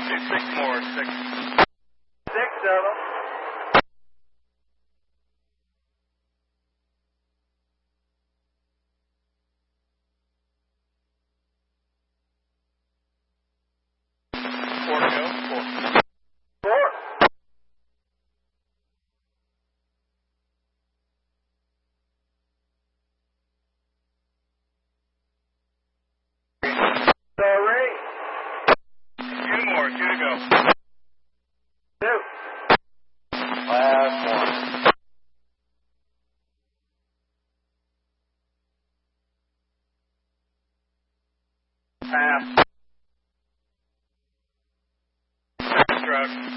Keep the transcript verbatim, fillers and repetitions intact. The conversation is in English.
let's see, six more, six. Six of them. Four to go, four. Four. Sorry. Two more, two to go. Two. Last one. Pass. Struck.